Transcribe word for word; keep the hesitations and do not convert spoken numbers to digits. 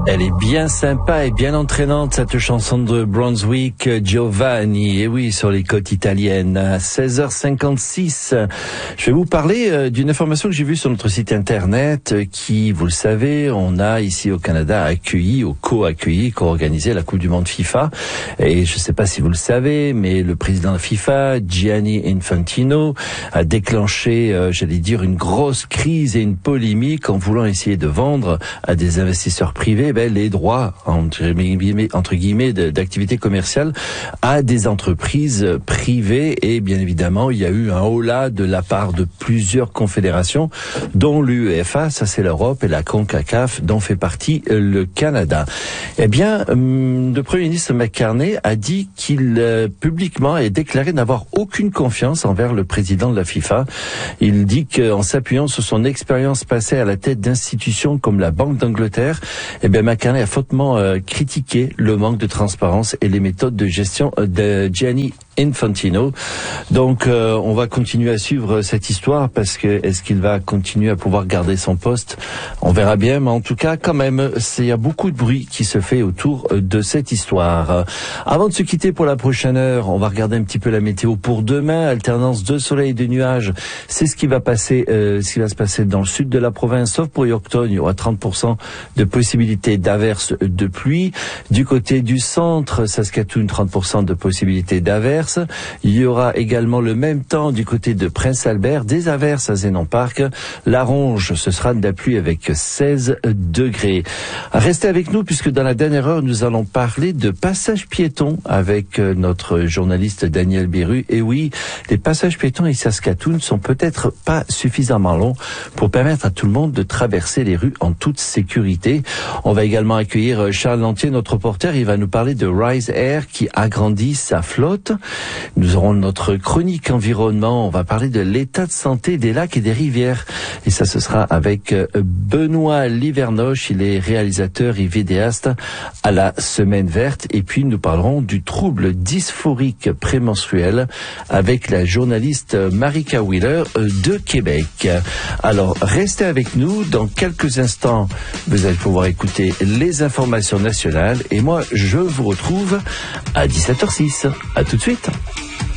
Elle est bien sympa et bien entraînante, cette chanson de Brunswick Giovanni. Et oui, sur les côtes italiennes. À seize heures cinquante-six, je vais vous parler d'une information que j'ai vue sur notre site internet qui, vous le savez, on a ici au Canada accueilli, ou co-accueilli, co-organisé la Coupe du Monde FIFA. Et je ne sais pas si vous le savez, mais le président de FIFA, Gianni Infantino, a déclenché, euh, j'allais dire, une grosse crise et une polémique en voulant essayer de vendre à des investisseurs privés les droits, entre guillemets, entre guillemets d'activité commerciale à des entreprises privées. Et bien évidemment, il y a eu un holà de la part de plusieurs confédérations, dont l'UEFA, ça c'est l'Europe, et la CONCACAF, dont fait partie le Canada. Eh bien, le Premier ministre McCartney a dit qu'il euh, publiquement a déclaré n'avoir aucune confiance envers le président de la FIFA. Il dit qu'en s'appuyant sur son expérience passée à la tête d'institutions comme la Banque d'Angleterre, eh bien McCartney a fortement euh, critiqué le manque de transparence et les méthodes de gestion de Gianni Infantino. Donc euh, on va continuer à suivre cette histoire parce que est-ce qu'il va continuer à pouvoir garder son poste? On verra bien, mais en tout cas quand même, il y a beaucoup de bruit qui se fait autour de cette histoire. Avant de se quitter pour la prochaine heure, on va regarder un petit peu la météo pour demain. Alternance de soleil et de nuages, c'est ce qui va passer, euh, ce qui va se passer dans le sud de la province, sauf pour Yorkton, il y aura trente pour cent de possibilités d'averses de pluie. Du côté du centre, Saskatoon, trente pour cent de possibilités d'averses. Il y aura également le même temps du côté de Prince Albert, des averses à Zénon Park. La Ronge, ce sera de la pluie avec seize degrés. Restez avec nous puisque dans la dernière heure, nous allons parler de passages piétons avec notre journaliste Daniel Béru. Et oui, les passages piétons et Saskatoon ne sont peut-être pas suffisamment longs pour permettre à tout le monde de traverser les rues en toute sécurité. On va également accueillir Charles Lantier, notre reporter. Il va nous parler de Rise Air qui agrandit sa flotte. Nous aurons notre chronique environnement. On va parler de l'état de santé des lacs et des rivières. Et ça, ce sera avec Benoît Livernoche. Il est réalisateur et vidéaste à la Semaine Verte. Et puis, nous parlerons du trouble dysphorique prémenstruel avec la journaliste Marika Wheeler de Québec. Alors, restez avec nous. Dans quelques instants, vous allez pouvoir écouter les informations nationales. Et moi, je vous retrouve à dix-sept heures six. À tout de suite.